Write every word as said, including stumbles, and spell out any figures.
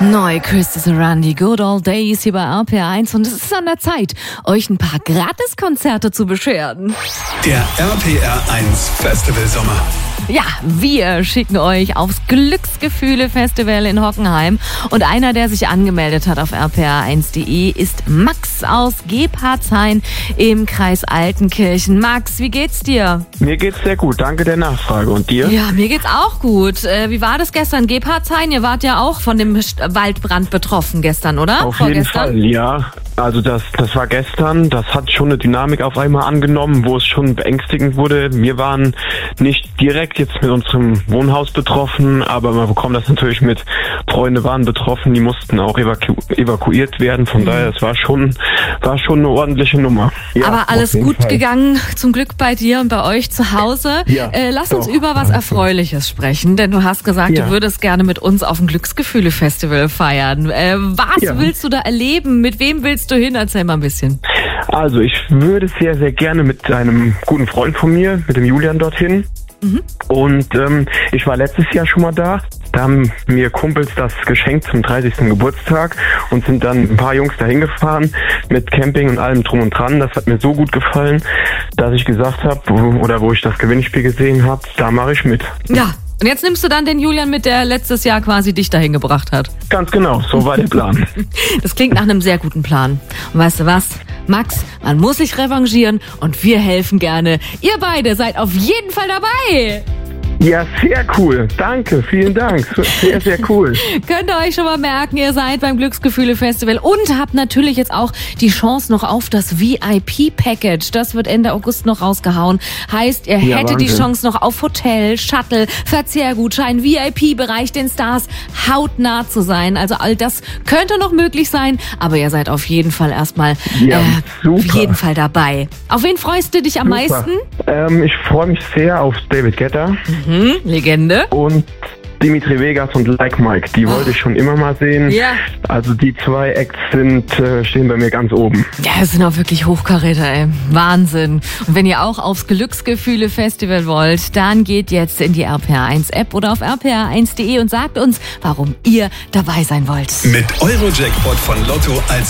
Neu, Christopher Randy, Good Old Days hier bei R P R eins und es ist an der Zeit, euch ein paar Gratiskonzerte zu bescheren. Der R P R eins Festival Sommer. Ja, wir schicken euch aufs Glücksgefühle-Festival in Hockenheim. Und einer, der sich angemeldet hat auf r p r eins punkt d e, ist Max aus Gebhardshain im Kreis Altenkirchen. Max, wie geht's dir? Mir geht's sehr gut, danke der Nachfrage. Und dir? Ja, mir geht's auch gut. Äh, wie war das gestern? Gebhardshain, ihr wart ja auch von dem Waldbrand betroffen gestern, oder? Auf jeden Fall, ja. Also das, das war gestern, das hat schon eine Dynamik auf einmal angenommen, wo es schon beängstigend wurde. Wir waren nicht direkt jetzt mit unserem Wohnhaus betroffen, aber man bekommt das natürlich mit. Freunde waren betroffen, die mussten auch evaku- evakuiert werden. Von mhm. daher, es war schon, war schon eine ordentliche Nummer. Ja, aber alles gut Fall. gegangen, zum Glück bei dir und bei euch zu Hause. Ja, äh, lass doch. uns über was Erfreuliches sprechen, denn du hast gesagt, ja. du würdest gerne mit uns auf ein Glücksgefühle-Festival feiern. Äh, was ja. willst du da erleben? Mit wem willst du hin? Erzähl mal ein bisschen. Also ich würde sehr, sehr gerne mit einem guten Freund von mir, mit dem Julian, dorthin. Mhm. Und ähm, ich war letztes Jahr schon mal da. Da haben mir Kumpels das geschenkt zum dreißigsten Geburtstag und sind dann ein paar Jungs dahin gefahren mit Camping und allem drum und dran. Das hat mir so gut gefallen, dass ich gesagt habe, oder wo ich das Gewinnspiel gesehen habe, da mache ich mit. Ja. Und jetzt nimmst du dann den Julian mit, der letztes Jahr quasi dich dahin gebracht hat. Ganz genau, so war der Plan. Das klingt nach einem sehr guten Plan. Und weißt du was, Max, man muss sich revanchieren und wir helfen gerne. Ihr beide seid auf jeden Fall dabei. Ja, sehr cool. Danke, vielen Dank. Sehr, sehr cool. Könnt ihr euch schon mal merken, ihr seid beim Glücksgefühle-Festival und habt natürlich jetzt auch die Chance noch auf das V I P-Package. Das wird Ende August noch rausgehauen. Heißt, ihr ja, hättet Wahnsinn. die Chance noch auf Hotel, Shuttle, Verzehrgutschein, V I P-Bereich, den Stars hautnah zu sein. Also all das könnte noch möglich sein, aber ihr seid auf jeden Fall erstmal ja, äh, auf jeden Fall dabei. Auf wen freust du dich am super. meisten? Ähm, ich freue mich sehr auf David Guetta. Mhm, Legende. Und Dimitri Vegas und Like Mike, die wollte ich schon immer mal sehen. Ja. Also die zwei Acts sind, äh, stehen bei mir ganz oben. Ja, das sind auch wirklich Hochkaräter, ey. Wahnsinn. Und wenn ihr auch aufs Glücksgefühle-Festival wollt, dann geht jetzt in die R P R eins App oder auf r p r eins punkt d e und sagt uns, warum ihr dabei sein wollt. Mit Eurojackpot von Lotto als